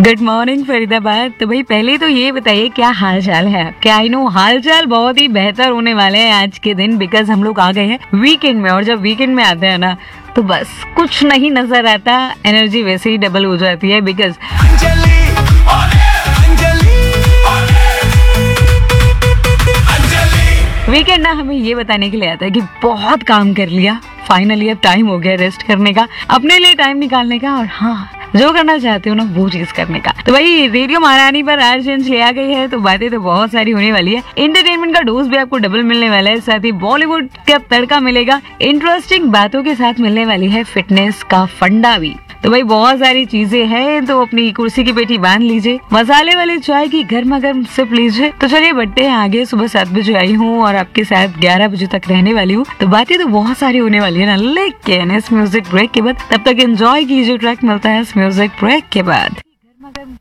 Good morning Faridabad. तो भाई पहले तो ये बताइए क्या हाल चाल है आपके। आई नो हाल चाल बहुत ही बेहतर होने वाले हैं आज के दिन, बिकॉज हम लोग आ गए हैं वीकेंड में। और जब वीकेंड में आते हैं ना तो बस कुछ नहीं नजर आता, एनर्जी वैसे ही डबल हो जाती है। बिकॉज वीकेंड ना हमें ये बताने के लिए आता है कि बहुत काम कर लिया, फाइनली अब टाइम हो गया रेस्ट करने का, अपने लिए टाइम निकालने का, और हाँ जो करना चाहते हो ना वो चीज करने का। तो भाई रेडियो महारानी पर आज चेंज ले आ गई है, तो बातें तो बहुत सारी होने वाली है। एंटरटेनमेंट का डोज भी आपको डबल मिलने वाला है, साथ ही बॉलीवुड का तड़का मिलेगा, इंटरेस्टिंग बातों के साथ मिलने वाली है फिटनेस का फंडा भी। तो भाई बहुत सारी चीजें हैं, तो अपनी कुर्सी की पेटी बांध लीजिए, मसाले वाली चाय की गर्मा गर्म सिप लीजिए। तो चलिए बढ़ते हैं आगे। सुबह 7 बजे आई हूँ और आपके साथ 11 बजे तक रहने वाली हूँ, तो बातें तो बहुत सारी होने वाली है ना। लेकिन इस म्यूजिक ब्रेक के बाद तब तक एंजॉय कीजिए, ट्रैक मिलता है इस म्यूजिक ब्रेक के बाद।